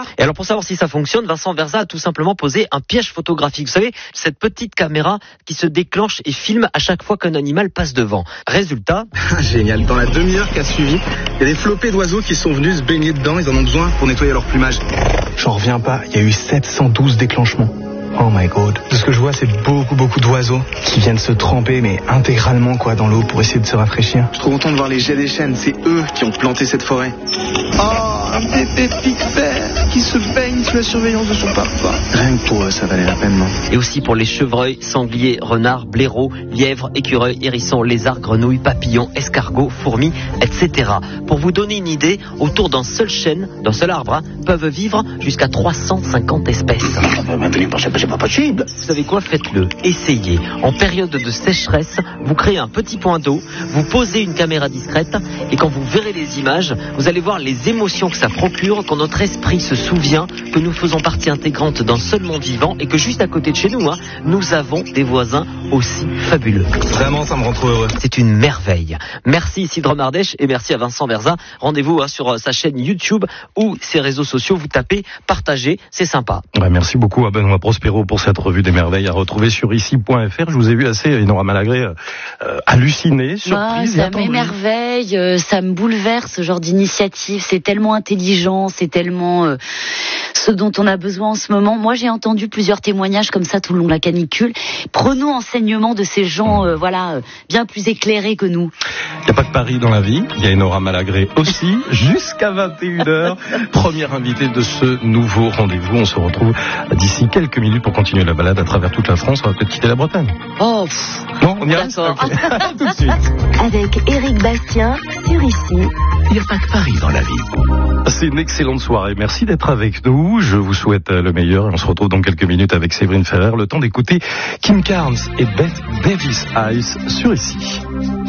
voir. Et alors pour savoir si ça fonctionne, Vincent Verza a tout simplement posé un piège photographique. Vous savez, cette petite caméra qui se déclenche et filme à chaque fois qu'un animal passe devant. Résultat... Génial, dans la demi-heure qui a suivi, il y a des flopées d'oiseaux qui sont venus se baigner dedans, ils en ont besoin pour nettoyer leur plumage. J'en reviens pas, il y a eu 712 déclenchements. Oh my god. De ce que je vois, c'est beaucoup d'oiseaux qui viennent se tremper, mais intégralement quoi, dans l'eau pour essayer de se rafraîchir. Je suis trop content de voir les jets des chênes, c'est eux qui ont planté cette forêt. Oh, un bébé pique-père qui se baigne sous la surveillance de son papa. Rien que pour eux, ça valait la peine, non? Et aussi pour les chevreuils, sangliers, renards, blaireaux, lièvres, écureuils, hérissons, lézards, grenouilles, papillons, escargots, fourmis, etc. Pour vous donner une idée, autour d'un seul chêne, d'un seul arbre, peuvent vivre jusqu'à 350 espèces. C'est pas possible. Vous savez quoi? Faites-le. Essayez. En période de sécheresse, vous créez un petit point d'eau, vous posez une caméra discrète et quand vous verrez les images, vous allez voir les émotions que ça procure quand notre esprit se souvient que nous faisons partie intégrante d'un seul monde vivant et que juste à côté de chez nous, nous avons des voisins aussi fabuleux. Vraiment, ça me rend trop heureux. C'est une merveille. Merci Isidre Mardèche et merci à Vincent Verza. Rendez-vous sur sa chaîne YouTube ou ses réseaux sociaux. Vous tapez, partagez, c'est sympa. Ouais, merci beaucoup à Benoît Prospero pour cette revue des merveilles à retrouver sur ici.fr. Je vous ai vu assez, Nora Malagré, halluciné, surprise. Ça m'émerveille, ça me bouleverse ce genre d'initiative. C'est tellement intelligent, c'est tellement ce dont on a besoin en ce moment. Moi, j'ai entendu plusieurs témoignages comme ça tout le long de la canicule. Prenons enseignement de ces gens, bien plus éclairés que nous. Il n'y a pas que Paris dans la vie, il y a Nora Malagré aussi, jusqu'à 21h. Première invitée de ce nouveau rendez-vous. On se retrouve d'ici quelques minutes pour continuer la balade à travers toute la France. On va peut-être quitter la Bretagne. Oh, non, on y reste. D'accord. Okay. Tout de suite. Avec Éric Bastien, sur Ici. Il n'y a pas que Paris dans la vie. C'est une excellente soirée. Merci d'être avec nous. Je vous souhaite le meilleur. Et on se retrouve dans quelques minutes avec Séverine Ferrer. Le temps d'écouter Kim Carnes et Bette Davis Eyes sur Ici.